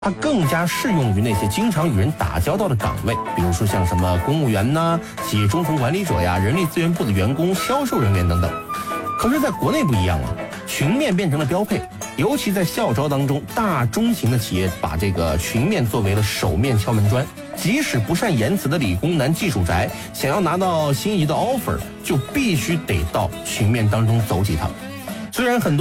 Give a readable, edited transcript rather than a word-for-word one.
它更加适用于那些经常与人打交道的岗位，比如说像什么公务员呐、企业中层管理者呀、人力资源部的员工、销售人员等等。可是在国内不一样啊，群面变成了标配，尤其在校招当中，大中型的企业把这个群面作为了首面敲门砖。即使不善言辞的理工男、技术宅，想要拿到心仪的 offer， 就必须得到群面当中走几趟。虽然很多